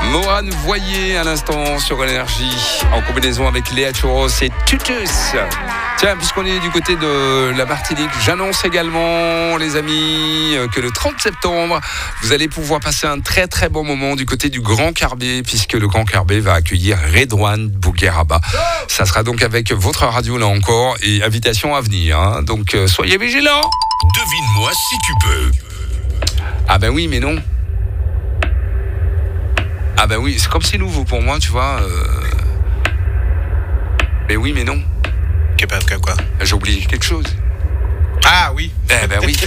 Morane Voyer à l'instant sur Énergie en combinaison avec Léa Chouros et Tutus. Tiens, puisqu'on est du côté de la Martinique, j'annonce également, les amis, que le 30 septembre, vous allez pouvoir passer un très très bon moment du côté du Grand Carbet, puisque le Grand Carbet va accueillir Redouane Bougueraba. Ça sera donc avec votre radio là encore et invitation à venir. Hein. Donc soyez vigilants. Devine-moi si tu peux. Ah ben oui, mais non. Ah ben oui, c'est comme c'est nouveau pour moi, tu vois. Mais oui, mais non. Quoi? J'ai oublié quelque chose. Ah oui. Eh ben oui.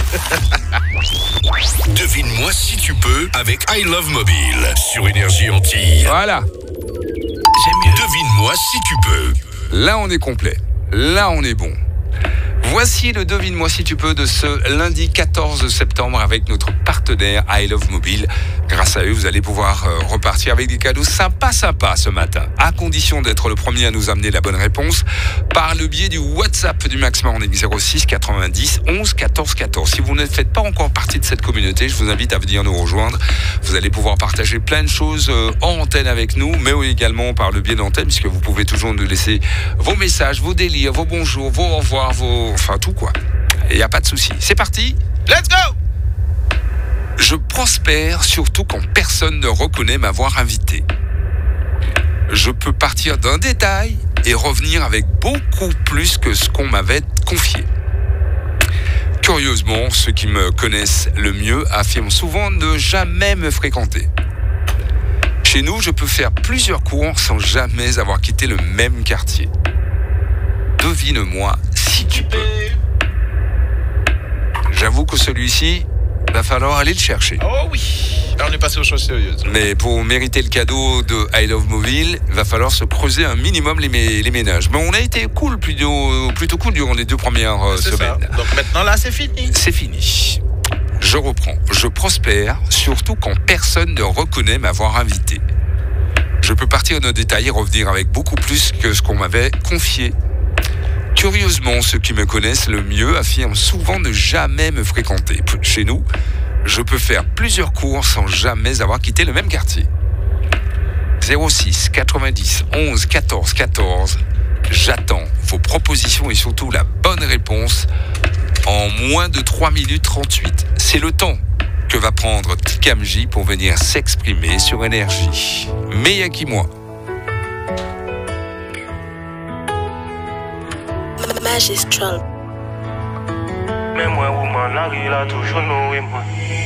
Devine-moi si tu peux avec I Love Mobile sur Énergie Antilles. Voilà. J'aime mieux. Devine-moi si tu peux. Là, on est complet. Là, on est bon. Voici le Devine-moi si tu peux de ce lundi 14 septembre avec notre partenaire I Love Mobile. Grâce à eux, vous allez pouvoir repartir avec des cadeaux sympas ce matin, à condition d'être le premier à nous amener la bonne réponse par le biais du WhatsApp du Max Morning 06 90 11 14 14. Si vous ne faites pas encore partie de cette communauté, je vous invite à venir nous rejoindre. Vous allez pouvoir partager plein de choses en antenne avec nous, mais également par le biais d'antenne, puisque vous pouvez toujours nous laisser vos messages, vos délires, vos bonjours, vos au revoir, enfin tout quoi. Il n'y a pas de souci. C'est parti. Let's go! Je prospère surtout quand personne ne reconnaît m'avoir invité. Je peux partir d'un détail et revenir avec beaucoup plus que ce qu'on m'avait confié. Curieusement, ceux qui me connaissent le mieux affirment souvent ne jamais me fréquenter. Chez nous, je peux faire plusieurs cours sans jamais avoir quitté le même quartier. Devine-moi si tu peux. J'avoue que celui-ci, va falloir aller le chercher. Oh oui. Là, on est passé aux choses sérieuses. Mais pour mériter le cadeau de I Love Mobile, il va falloir se creuser un minimum les ménages. Mais on a été plutôt cool durant les 2 premières semaines. Ça. Donc maintenant, là, c'est fini. C'est fini. Je reprends. Je prospère, surtout quand personne ne reconnaît m'avoir invité. Je peux partir d'un détail et revenir avec beaucoup plus que ce qu'on m'avait confié. Curieusement, ceux qui me connaissent le mieux affirment souvent ne jamais me fréquenter. Chez nous, je peux faire plusieurs cours sans jamais avoir quitté le même quartier. 06 90 11 14 14. J'attends vos propositions et surtout la bonne réponse en moins de 3 minutes 38. C'est le temps que va prendre Tikamji pour venir s'exprimer sur Énergie. Meyaki-moi. Magistral. Mais moi, woman, la rue, là, toujours nous et moi.